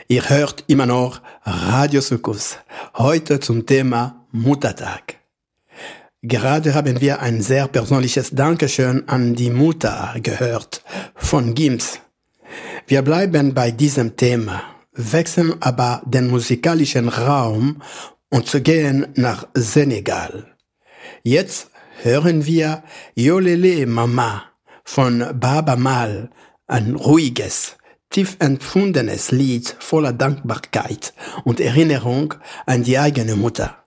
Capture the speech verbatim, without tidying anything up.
Ihr hört immer noch Radio Sukus. Heute zum Thema Muttertag. Gerade haben wir ein sehr persönliches Dankeschön an die Mutter gehört von Gims. Wir bleiben bei diesem Thema, wechseln aber den musikalischen Raum und gehen nach Senegal. Jetzt hören wir Yolele Mama von Baba Mal, ein ruhiges, tief empfundenes Lied voller Dankbarkeit und Erinnerung an die eigene Mutter.